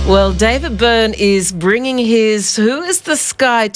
Well, David Byrne is bringing his Who is the Sky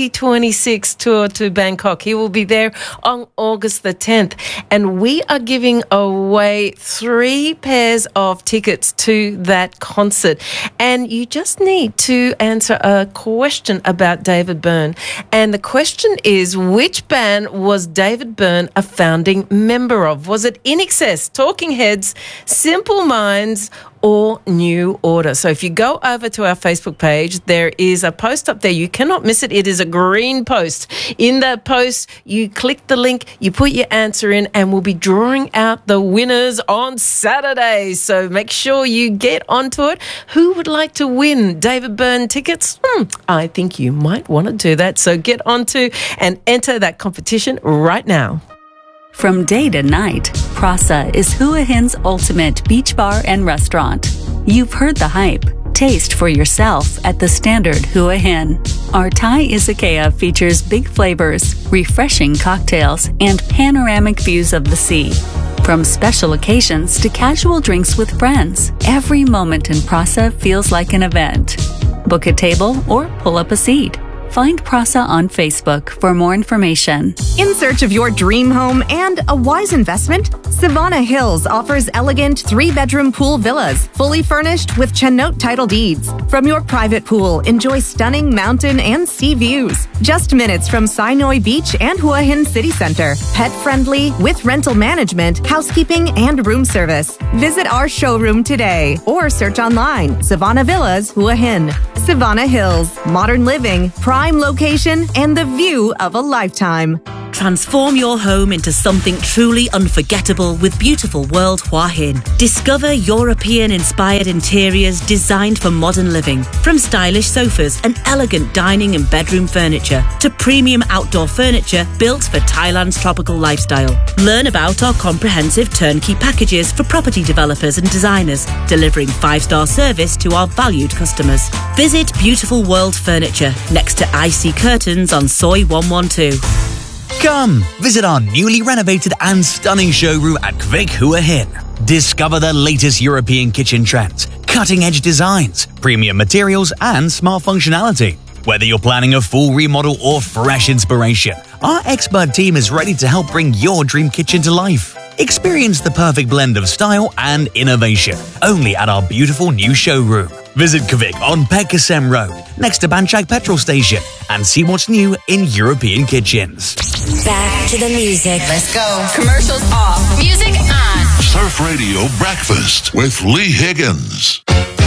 2026 tour to Bangkok. He will be there on August the 10th. And we are giving away 3 pairs of tickets to that concert. And you just need to answer a question about David Byrne. And the question is, which band was David Byrne a founding member of? Was it INXS, Talking Heads, Simple Minds, or New Order? So if you go over to our Facebook page, there is a post up there. You cannot miss it. It is a green post. In that post, you click the link, you put your answer in, and we'll be drawing out the winners on Saturday. So make sure you get onto it. Who would like to win David Byrne tickets? I think you might want to do that. So get onto and enter that competition right now. From day to night, Prasa is Hua Hin's ultimate beach bar and restaurant. You've heard the hype. Taste for yourself at the standard Hua Hin. Our Thai izakaya features big flavors, refreshing cocktails, and panoramic views of the sea. From special occasions to casual drinks with friends, every moment in Prasa feels like an event. Book a table or pull up a seat. Find Prasa on Facebook for more information. In search of your dream home and a wise investment? Savannah Hills offers elegant 3-bedroom pool villas, fully furnished with Chenote title deeds. From your private pool, enjoy stunning mountain and sea views. Just minutes from Sinoi Beach and Hua Hin City Center. Pet-friendly with rental management, housekeeping, and room service. Visit our showroom today or search online. Savannah Villas, Hua Hin. Savannah Hills. Modern living, prime location, and the view of a lifetime. Transform your home into something truly unforgettable with Beautiful World Hua Hin. Discover European-inspired interiors designed for modern living. From stylish sofas and elegant dining and bedroom furniture to premium outdoor furniture built for Thailand's tropical lifestyle. Learn about our comprehensive turnkey packages for property developers and designers, delivering 5-star service to our valued customers. Visit Beautiful World Furniture next to IC Curtains on Soi 112. Come, visit our newly renovated and stunning showroom at Kvik Hua Hin. Discover the latest European kitchen trends, cutting-edge designs, premium materials, and smart functionality. Whether you're planning a full remodel or fresh inspiration, our expert team is ready to help bring your dream kitchen to life. Experience the perfect blend of style and innovation, only at our beautiful new showroom. Visit Kvik on Pekasem Road, next to Banchak Petrol Station, and see what's new in European kitchens. Back to the music. Let's go. Commercials off. Music on. Surf Radio Breakfast with Lee Higgins.